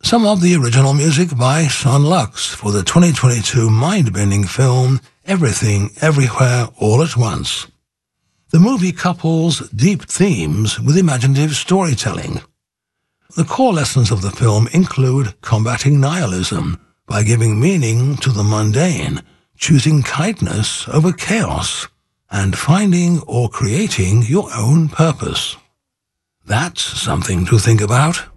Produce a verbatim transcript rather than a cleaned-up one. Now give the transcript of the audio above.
some of the original music by Son Lux for the twenty twenty-two mind-bending film Everything, Everywhere, All at Once. The movie couples deep themes with imaginative storytelling. The core lessons of the film include combating nihilism by giving meaning to the mundane, choosing kindness over chaos, and finding or creating your own purpose. That's something to think about.